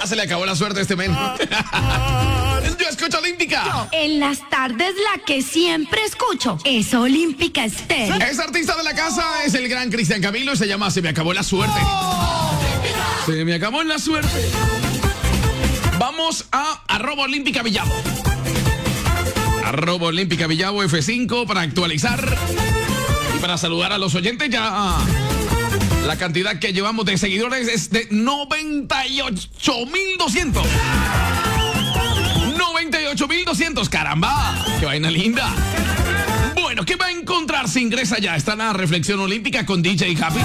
Ya se le acabó la suerte a este men. Yo escucho Olímpica. En las tardes la que siempre escucho es Olímpica Estéreo. Es artista de la casa, es el gran Cristian Camilo y se llama Se me acabó la suerte. Se me acabó la suerte. Vamos a @Olímpica Villavo. @Olímpica Villavo F5 para actualizar y para saludar a los oyentes. Ya la cantidad que llevamos de seguidores es de 98,200. 98,200, caramba, qué vaina linda. Bueno, ¿qué va a encontrar si ingresa ya? Está la reflexión olímpica con DJ Happy.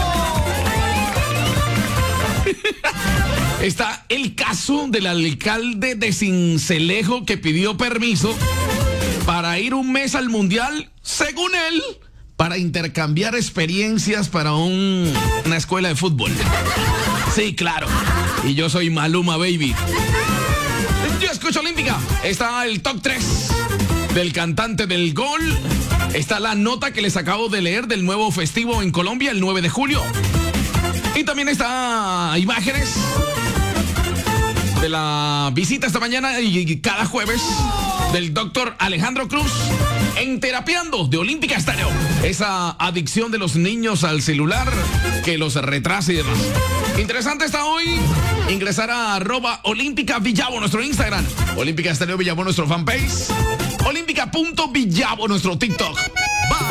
Está el caso del alcalde de Sincelejo que pidió permiso para ir un mes al mundial, según él, para intercambiar experiencias para una escuela de fútbol. Sí, claro. Y yo soy Maluma, baby. Yo escucho Olímpica. Está el top 3 del cantante del gol. Está la nota que les acabo de leer del nuevo festivo en Colombia el 9 de julio. Y también está imágenes de la visita esta mañana y cada jueves del doctor Alejandro Cruz en Terapiando de Olímpica Estéreo. Esa adicción de los niños al celular que los retrasa y demás. Interesante está hoy ingresar a @Olímpica Villavo, nuestro Instagram. Olímpica Estéreo Villavo, nuestro fanpage. Olímpica.Villavo, nuestro TikTok.